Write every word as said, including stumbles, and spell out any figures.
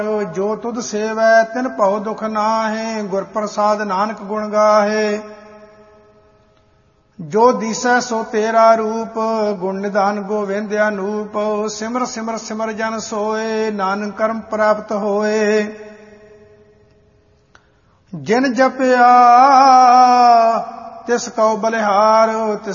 जो तुध सेवै तिन भव दुख नाहे, गुर प्रसाद नानक गुण गाहे। जो दिसै सो तेरा रूप, गुण निधान गोविंद अनूप। सिमर सिमर सिमर जन सोए, नानक कर्म प्राप्त होए। जिन जपया तिस कौ बलिहार,